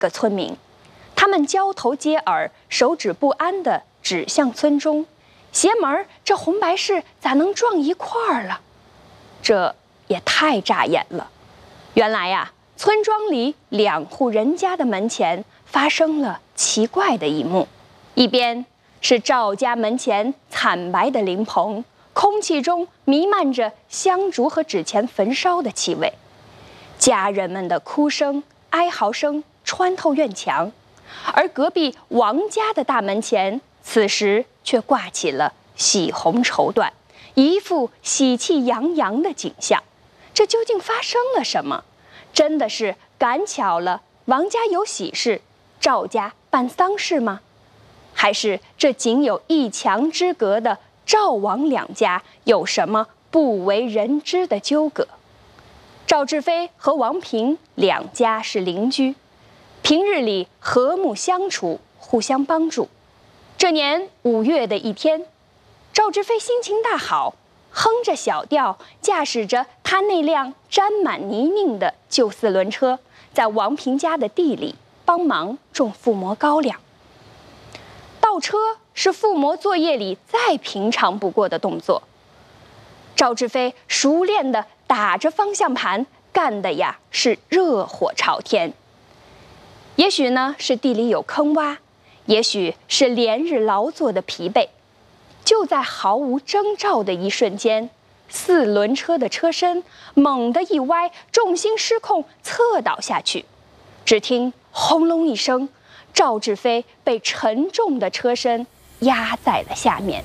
个村民，他们交头接耳，手指不安地指向村中。邪门儿，这红白事咋能撞一块儿了？这也太扎眼了。原来呀，村庄里2户人家的门前发生了奇怪的一幕，一边是赵家门前惨白的灵棚，空气中弥漫着香烛和纸钱焚烧的气味，家人们的哭声、哀嚎声穿透院墙。而隔壁王家的大门前，此时却挂起了喜红绸缎，一副喜气洋洋的景象。这究竟发生了什么？真的是赶巧了，王家有喜事，赵家办丧事吗？还是这仅有1墙之隔的赵王2家有什么不为人知的纠葛？赵志飞和王平2家是邻居，平日里和睦相处，互相帮助。这年5月的一天，赵志飞心情大好，哼着小调，驾驶着他那辆沾满泥泞的旧4轮车，在王平家的地里帮忙种附魔高粱。倒车是附魔作业里再平常不过的动作，赵志飞熟练地打着方向盘，干的呀是热火朝天。也许呢是地里有坑洼，也许是连日劳作的疲惫，就在毫无征兆的一瞬间，4轮车的车身猛地一歪，重心失控，侧倒下去。只听轰隆一声，赵志飞被沉重的车身压在了下面。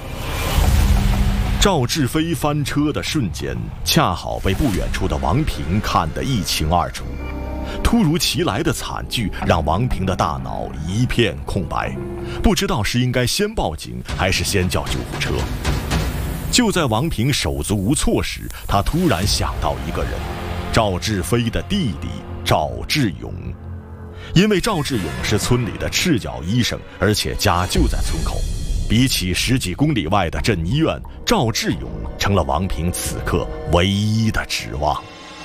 赵志飞翻车的瞬间，恰好被不远处的王平看得一清二楚。突如其来的惨剧让王平的大脑一片空白，不知道是应该先报警还是先叫救护车。就在王平手足无措时，他突然想到一个人，赵志飞的弟弟赵志勇。因为赵志勇是村里的赤脚医生，而且家就在村口，比起10几公里外的镇医院，赵志勇成了王平此刻唯一的指望。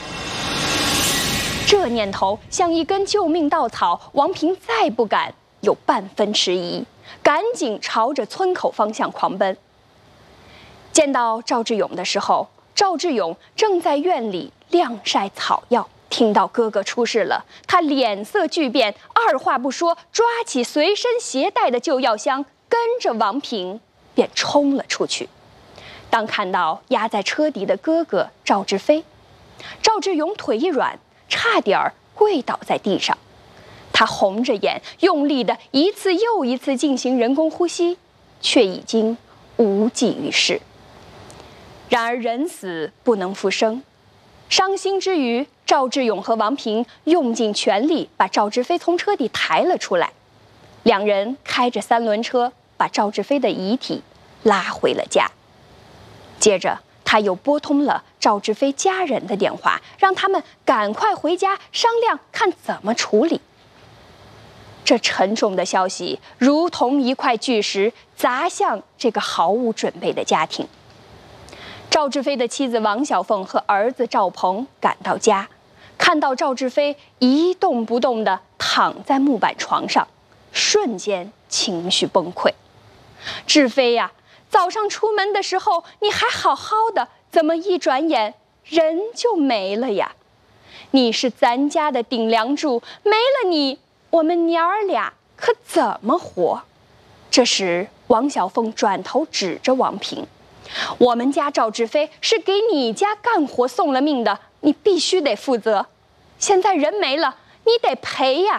这念头像一根救命稻草，王平再不敢有半分迟疑，赶紧朝着村口方向狂奔。见到赵志勇的时候，赵志勇正在院里晾晒草药。听到哥哥出事了，他脸色巨变，二话不说，抓起随身携带的旧药箱，跟着王平便冲了出去。当看到压在车底的哥哥赵志飞，赵志勇腿一软，差点跪倒在地上。他红着眼，用力的一次又一次进行人工呼吸，却已经无济于事。然而人死不能复生，伤心之余，赵志勇和王平用尽全力把赵志飞从车底抬了出来。2人开着3轮车，把赵志飞的遗体拉回了家。接着他又拨通了赵志飞家人的电话，让他们赶快回家商量看怎么处理。这沉重的消息如同一块巨石砸向这个毫无准备的家庭。赵志飞的妻子王小凤和儿子赵鹏赶到家，看到赵志飞一动不动地躺在木板床上，瞬间情绪崩溃。志飞呀，早上出门的时候你还好好的，怎么一转眼人就没了呀？你是咱家的顶梁柱，没了你，我们娘儿俩可怎么活？这时王小凤转头指着王平，我们家赵志飞是给你家干活送了命的，你必须得负责。现在人没了，你得赔呀。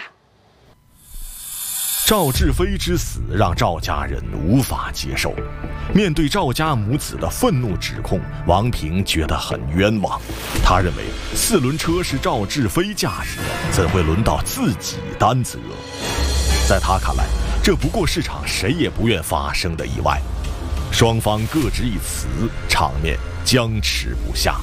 赵志飞之死让赵家人无法接受，面对赵家母子的愤怒指控，王平觉得很冤枉。他认为4轮车是赵志飞驾驶，怎会轮到自己担责？在他看来，这不过是场谁也不愿发生的意外。双方各执一词，场面僵持不下。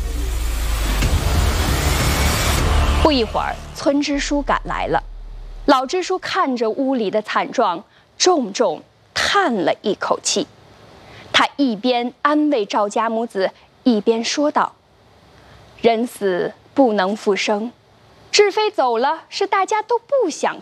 不一会儿，村支书赶来了。老支书看着屋里的惨状，重重叹了一口气。他一边安慰赵家母子，一边说道：“人死不能复生， 智飞走了，是大家都不想